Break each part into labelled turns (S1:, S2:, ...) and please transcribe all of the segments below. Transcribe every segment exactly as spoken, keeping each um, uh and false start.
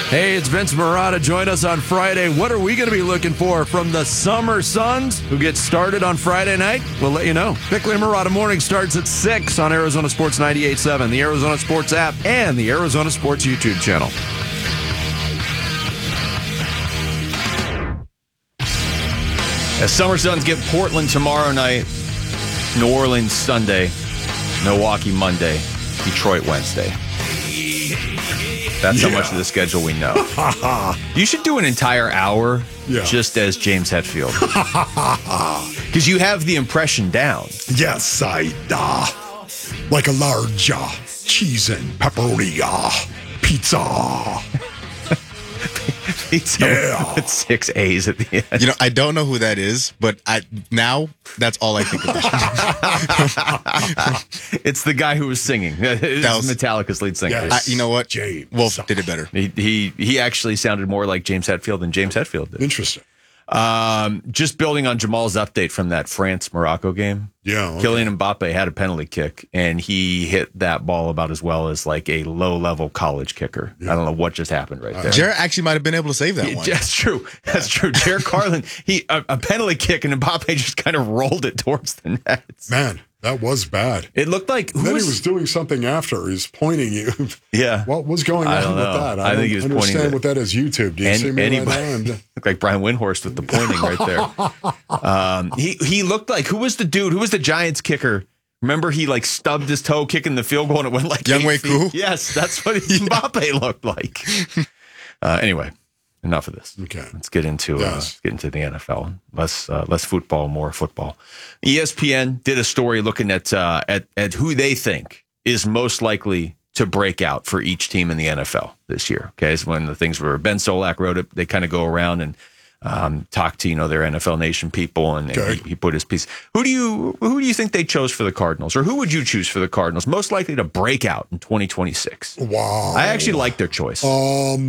S1: Hey, it's Vince Marotta. Join us on Friday. What are we going to be looking for from the Summer Suns, who get started on Friday night? We'll let you know. Bickley and Marotta Morning starts at six on Arizona Sports ninety-eight point seven, the Arizona Sports app, and the Arizona Sports YouTube channel.
S2: As Summer Suns get Portland tomorrow night, New Orleans Sunday, Milwaukee Monday, Detroit Wednesday. That's yeah. how much of the schedule we know. You should do an entire hour yeah. just as James Hetfield. Because you have the impression down.
S3: Yes, I uh, like a large uh, cheese and pepperoni uh, pizza.
S2: Pizza yeah. with six A's at the end.
S4: You know, I don't know who that is, but I now that's all I think of.
S2: It's the guy who was singing. That was Metallica's lead singer.
S3: Yes.
S4: I, you know what?
S3: James
S4: Wolf did it better.
S2: He, he he actually sounded more like James Hetfield than James Hetfield did.
S3: Interesting.
S2: Um, just building on Jamal's update from that France-Morocco game.
S3: Yeah. Okay.
S2: Kylian Mbappe had a penalty kick, and he hit that ball about as well as like a low-level college kicker. Yeah. I don't know what just happened right there.
S4: Jarrett actually might have been able to save that
S2: yeah,
S4: one.
S2: That's true. That's true. Jarrett Carlin, he a, a penalty kick, and Mbappe just kind of rolled it towards the net.
S3: Man, that was bad.
S2: It looked like who
S3: then
S2: was,
S3: he was doing something after. He was pointing you.
S2: Yeah.
S3: What was going
S2: I
S3: on
S2: don't
S3: with
S2: know.
S3: that? I,
S2: I think he was
S3: understand
S2: pointing
S3: what that is. YouTube. Do you
S2: and,
S3: see me
S2: anybody,
S3: right now?
S2: Looked like Brian Windhorst with the pointing right there. Um, he he looked like who was the dude? Who was the Giants kicker? Remember, he like stubbed his toe kicking the field goal and it went like
S4: Young Wei Koo?
S2: Yes, that's what Mbappe looked like. Uh, anyway, enough of this.
S3: Okay,
S2: let's get into
S3: yes.
S2: uh, get into the N F L. Less uh, less football, more football. E S P N did a story looking at uh, at at who they think is most likely to break out for each team in the N F L this year. Okay, it's one of the things where Ben Solak wrote it. They kind of go around and um, talk to you know their N F L Nation people, and,
S3: okay.
S2: and he, he put his piece. Who do you who do you think they chose for the Cardinals, or who would you choose for the Cardinals most likely to break out in twenty twenty-six?
S3: Wow,
S2: I actually like their choice.
S3: Um,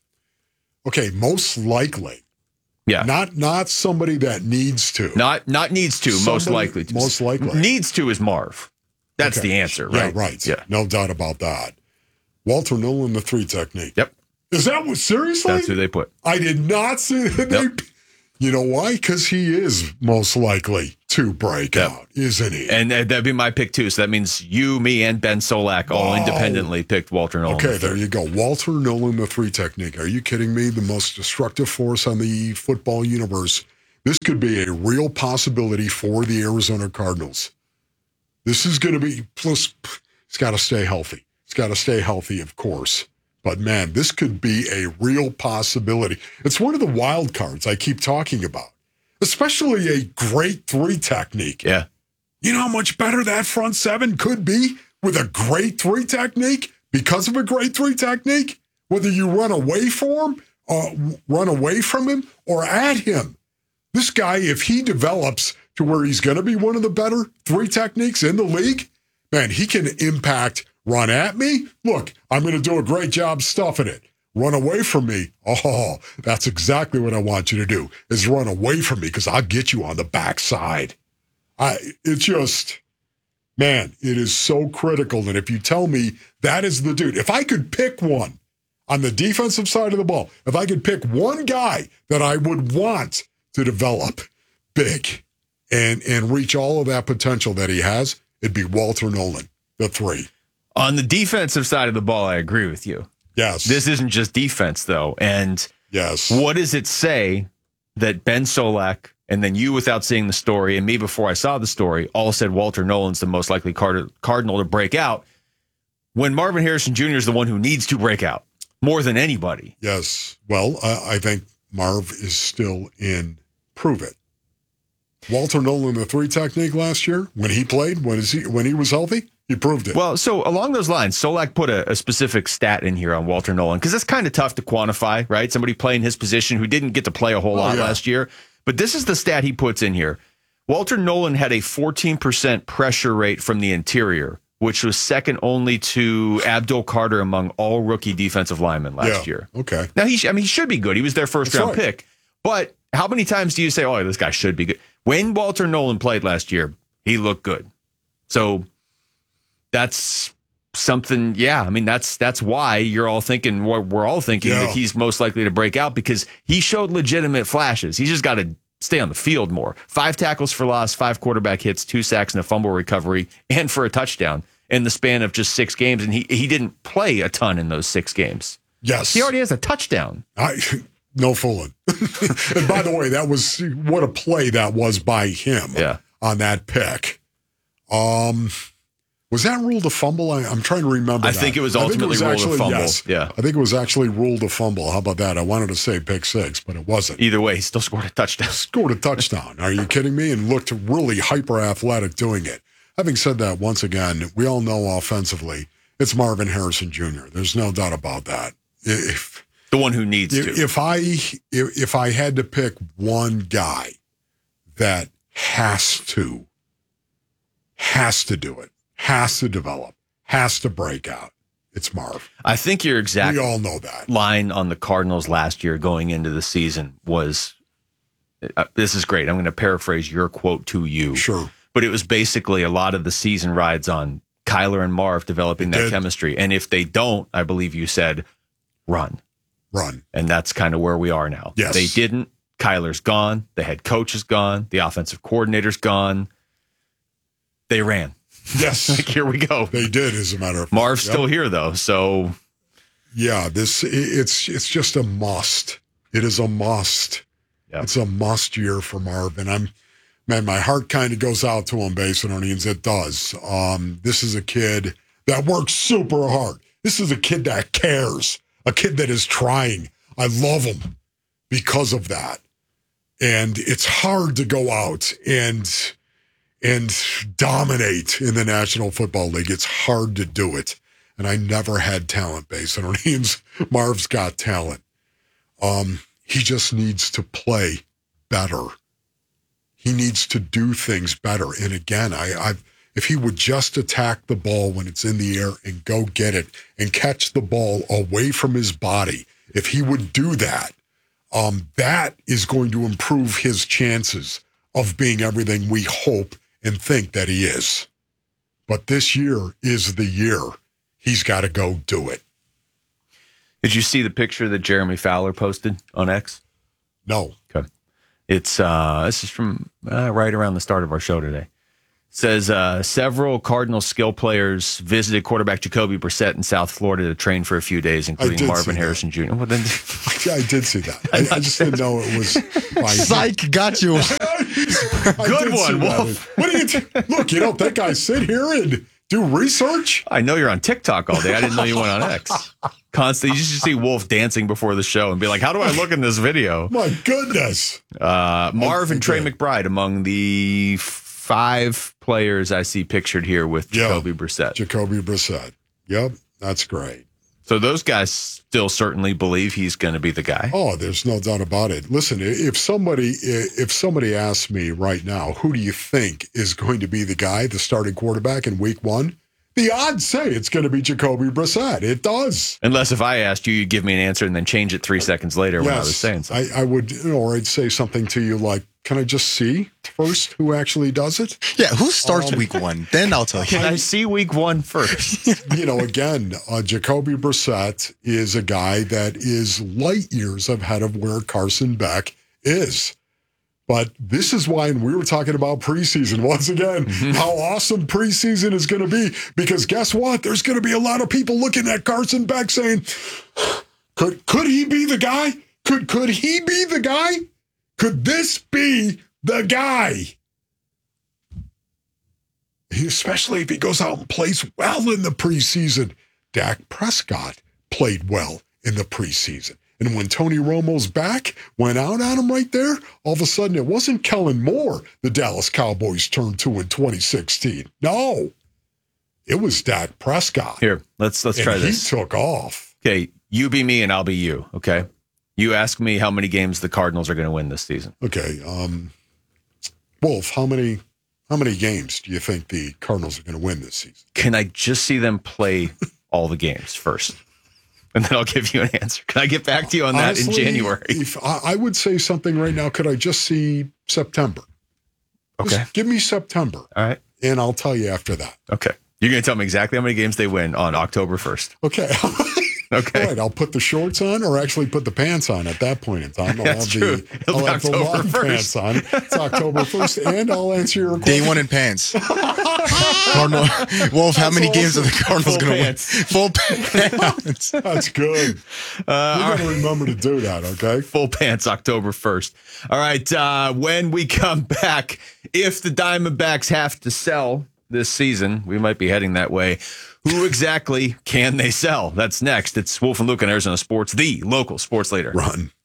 S3: okay, most likely.
S2: Yeah,
S3: not not somebody that needs to.
S2: Not not needs to. Somebody, most likely. To.
S3: Most likely
S2: needs to is Marv. That's okay. the answer, right?
S3: Yeah, right.
S2: Yeah,
S3: no doubt about that. Walter Nolan, the three technique.
S2: Yep.
S3: Is that what, seriously?
S2: That's who they put.
S3: I did not see that.
S2: Yep.
S3: They, you know why? Because he is most likely to break yep. out, isn't he?
S2: And uh, that'd be my pick, too. So that means you, me, and Ben Solak all wow. independently picked Walter Nolan.
S3: Okay, the there you go. Walter Nolan, the three technique. Are you kidding me? The most destructive force on the football universe. This could be a real possibility for the Arizona Cardinals. This is going to be, plus, it's got to stay healthy. It's got to stay healthy, of course. But, man, this could be a real possibility. It's one of the wild cards I keep talking about, especially a great three technique.
S2: Yeah.
S3: You know how much better that front seven could be with a great three technique because of a great three technique? Whether you run away from him, uh, run away from him or at him. This guy, if he develops to where he's going to be one of the better three techniques in the league, man, he can impact. Run at me? Look, I'm going to do a great job stuffing it. Run away from me? Oh, that's exactly what I want you to do, is run away from me because I'll get you on the backside. I, it's just, man, it is so critical that if you tell me that is the dude, if I could pick one on the defensive side of the ball, if I could pick one guy that I would want to develop big and, and reach all of that potential that he has, it'd be Walter Nolan, the three.
S2: On the defensive side of the ball, I agree with you.
S3: Yes.
S2: This isn't just defense, though. And
S3: yes.
S2: What does it say that Ben Solak, and then you without seeing the story, and me before I saw the story, all said Walter Nolan's the most likely card- Cardinal to break out, when Marvin Harrison Junior is the one who needs to break out more than anybody?
S3: Yes. Well, uh, I think Marv is still in prove it. Walter Nolan, the three technique last year, when he played, when, is he, when he was healthy, he proved it.
S2: Well, so along those lines, Solak put a, a specific stat in here on Walter Nolan, because it's kind of tough to quantify, right? Somebody playing his position who didn't get to play a whole oh, lot yeah. last year. But this is the stat he puts in here. Walter Nolan had a fourteen percent pressure rate from the interior, which was second only to Abdul Carter among all rookie defensive linemen last
S3: yeah.
S2: year.
S3: Okay.
S2: Now, he sh- I mean, he should be good. He was their first-round
S3: right.
S2: pick. But how many times do you say, oh, this guy should be good? When Walter Nolan played last year, he looked good. So that's something, yeah. I mean, that's that's why you're all thinking, we're, we're all thinking
S3: Yeah.
S2: that he's most likely to break out because he showed legitimate flashes. He's just got to stay on the field more. Five tackles for loss, five quarterback hits, two sacks and a fumble recovery, and for a touchdown in the span of just six games. And he, he didn't play a ton in those six games.
S3: Yes.
S2: He already has a touchdown.
S3: I, no fooling. And by the way, that was what a play that was by him
S2: Yeah.
S3: on that pick. Um, was that ruled a fumble? I, I'm trying to remember.
S2: I
S3: that.
S2: think it was
S3: I think
S2: ultimately ruled a
S3: actually,
S2: fumble.
S3: Yes.
S2: Yeah.
S3: I think it was actually ruled a fumble. How about that? I wanted to say pick six, but it wasn't.
S2: Either way, he still scored a touchdown.
S3: Scored a touchdown. Are you kidding me? And looked really hyper athletic doing it. Having said that, once again, we all know offensively, it's Marvin Harrison Junior There's no doubt about that. If
S2: The one who needs
S3: if,
S2: to.
S3: if I if, if I had to pick one guy that has to has to do it, has to develop, has to break out, it's Marv.
S2: I think your exact
S3: We all know that.
S2: line on the Cardinals last year going into the season was, uh, this is great. I'm going to paraphrase your quote to you.
S3: Sure.
S2: But it was basically a lot of the season rides on Kyler and Marv developing that
S3: Did.
S2: chemistry. And if they don't, I believe you said, run.
S3: Run.
S2: And that's kind of where we are now.
S3: Yes.
S2: They didn't. Kyler's gone. The head coach is gone. The offensive coordinator's gone. They ran.
S3: Yes.
S2: Like, here we go.
S3: They did, as a matter of fact.
S2: Marv's
S3: Yep.
S2: still here, though. So
S3: Yeah, this it's it's just a must. It is a must.
S2: Yep.
S3: It's a must year for Marvin. I'm man, my heart kind of goes out to him, Basinonians. It does. Um, this is a kid that works super hard. This is a kid that cares. A kid that is trying. I love him because of that. And it's hard to go out and and dominate in the National Football League. It's hard to do it. And I never had talent, Basinonians. Marv's got talent. Um, he just needs to play better. He needs to do things better. And again, I, I if he would just attack the ball when it's in the air and go get it and catch the ball away from his body, if he would do that, um, that is going to improve his chances of being everything we hope and think that he is. But this year is the year. He's got to go do it.
S2: did you see the picture that Jeremy Fowler posted on X?
S3: No.
S2: Okay. It's uh, this is from uh, right around the start of our show today. It says uh, several Cardinal skill players visited quarterback Jacoby Brissett in South Florida to train for a few days, including
S3: did
S2: Marvin
S3: see
S2: Harrison Junior Well, then,
S3: Yeah, I did see that. I, I just didn't know it was by
S4: Psych, got you.
S3: I
S2: Good
S3: did see
S2: one,
S3: that.
S2: Wolf.
S3: What do you t- look? You don't think I sit here and do research?
S2: I know you're on TikTok all day. I didn't know you went on X. Constantly, you should see Wolf dancing before the show and be like, "How do I look in this video?"
S3: My goodness.
S2: Uh, Marv and Trey
S3: Okay.
S2: McBride among the five players I see pictured here with
S3: Yeah.
S2: Jacoby Brissett.
S3: Jacoby Brissett. Yep, that's great.
S2: So those guys still certainly believe he's going to be the guy.
S3: Oh, there's no doubt about it. Listen, if somebody if somebody asks me right now, who do you think is going to be the guy, the starting quarterback in week one? The odds say it's going to be Jacoby Brissett. It does.
S2: Unless if I asked you, you'd give me an answer and then change it three seconds later when I was saying something.
S3: I, I would, you know, or I'd say something to you like, "Can I just see first who actually does it?"
S4: Yeah, who starts week one? Then I'll tell you.
S2: Can I see week one first?
S3: You know, again, uh, Jacoby Brissett is a guy that is light years ahead of where Carson Beck is. But this is why, and we were talking about preseason once again, how awesome preseason is going to be. Because guess what? There's going to be a lot of people looking at Carson Beck saying, could could he be the guy? Could could he be the guy? Could this be the guy? Especially if he goes out and plays well in the preseason. Dak Prescott played well in the preseason. And when Tony Romo's back, went out on him right there, all of a sudden it wasn't Kellen Moore the Dallas Cowboys turned to in twenty sixteen. No, it was Dak Prescott.
S2: Here, let's let's
S3: and
S2: try
S3: he
S2: this.
S3: took off.
S2: Okay, you be me and I'll be you. Okay, you ask me how many games the Cardinals are going to win this season.
S3: Okay, um, Wolf, how many how many games do you think the Cardinals are going to win this season?
S2: Can I just see them play all the games first? And then I'll give you an answer. Can I get back to you on that
S3: Honestly,
S2: in January?
S3: If I, I would say something right now. Could I just see September?
S2: Okay.
S3: Just give me September,
S2: All right.
S3: and I'll tell you after that.
S2: Okay. You're going to tell me exactly how many games they win on October first.
S3: Okay.
S2: Okay.
S3: All right, I'll put the shorts on or actually put the pants on at that point in time. I'll
S2: That's
S3: have
S2: true.
S3: the,
S2: It'll
S3: I'll
S2: be
S3: have the
S2: October
S3: long
S2: first.
S3: pants on. It's October first, and I'll answer your question.
S4: Day one in pants. Cardinal. Wolf, how many games are the Cardinals
S2: Full
S4: going to win?
S2: pants.
S4: Full pants.
S3: That's good.
S2: Uh,
S3: We're going to remember to do that, okay?
S2: Full pants October first. All right. Uh, when we come back, if the Diamondbacks have to sell this season, we might be heading that way. Who exactly can they sell? That's next. It's Wolf and Luke on Arizona Sports, the local sports leader.
S3: Run.